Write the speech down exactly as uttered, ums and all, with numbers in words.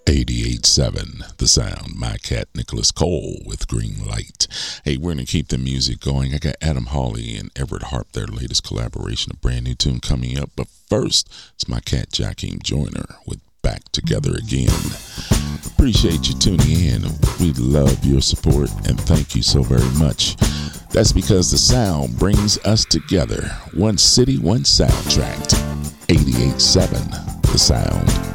eighty-eight point seven The Sound. My cat Nicholas Cole with Green Light. Hey, we're going to keep the music going. I got Adam Hawley and Everett Harp, their latest collaboration, a brand new tune coming up. But first, it's my cat Jakeem Joyner with Back Together Again. Appreciate you tuning in. We love your support and thank you so very much. That's because the sound brings us together. One city, one soundtrack. eighty-eight point seven The Sound.